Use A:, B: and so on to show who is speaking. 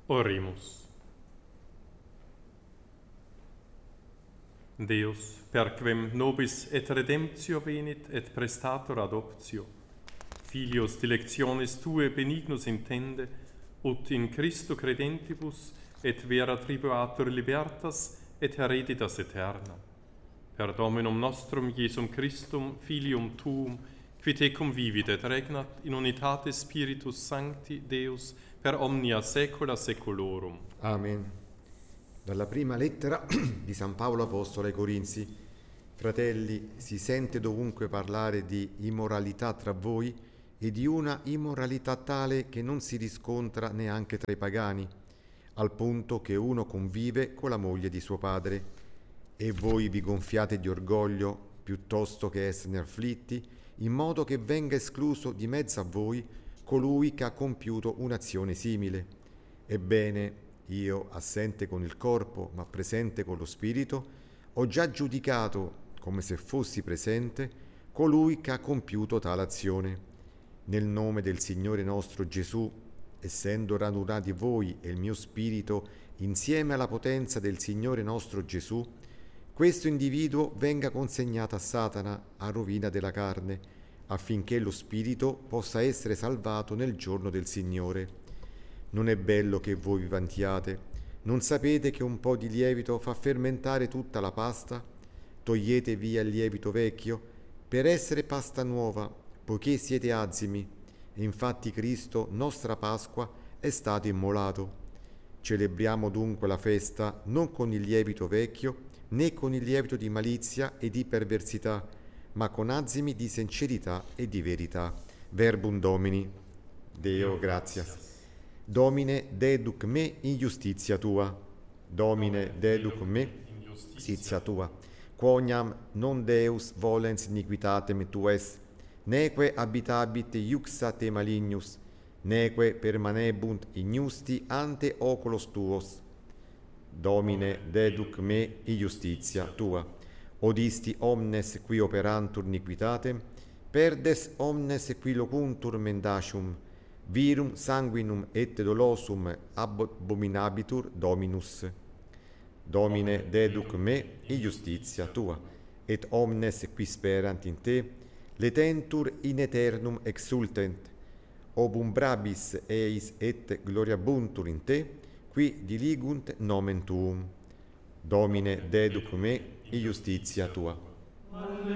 A: Oremus. Deus, per quem nobis et redemptio venit et prestator adoptio, filios dilectionis Tue benignus intende, ut in Christo credentibus et vera tribuatur libertas et hereditas aeterna. Per Dominum nostrum Iesum Christum, Filium Tuum, qui tecum vivit et regnat in unitate Spiritus Sancti Deus per omnia saecula saeculorum.
B: Amen. Dalla prima lettera di San Paolo Apostolo ai Corinzi. Fratelli, si sente dovunque parlare di immoralità tra voi e di una immoralità tale che non si riscontra neanche tra i pagani, al punto che uno convive con la moglie di suo padre. E voi vi gonfiate di orgoglio piuttosto che esserne afflitti, in modo che venga escluso di mezzo a voi colui che ha compiuto un'azione simile. Ebbene, io, assente con il corpo, ma presente con lo spirito, ho già giudicato, come se fossi presente, colui che ha compiuto tale azione. Nel nome del Signore nostro Gesù, essendo radunati voi e il mio spirito insieme alla potenza del Signore nostro Gesù, questo individuo venga consegnato a Satana, a rovina della carne, affinché lo spirito possa essere salvato nel giorno del Signore. Non è bello che voi vi vantiate. Non sapete che un po' di lievito fa fermentare tutta la pasta? Togliete via il lievito vecchio per essere pasta nuova, poiché siete azimi. E infatti Cristo, nostra Pasqua, è stato immolato. Celebriamo dunque la festa non con il lievito vecchio, né con il lievito di malizia e di perversità, ma con azimi di sincerità e di verità. Verbum Domini. Deo gratias. Domine deduc me in justitia tua. Domine deduc me in justitia tua. Quoniam non Deus volens iniquitatem tues, neque habitabit iuxa te malignus, neque permanebunt ignusti ante oculos tuos. Domine deduc me in justitia tua. Odisti omnes qui operantur iniquitatem, perdes omnes qui locuntur mendacium, virum sanguinum et dolosum abominabitur Dominus. Domine deduc me in justitia tua, et omnes qui sperant in te, letentur in aeternum exultent, obumbrabis eis et gloriabuntur in te, qui diligunt nomen tuum. Domine deduc me in justitia tua.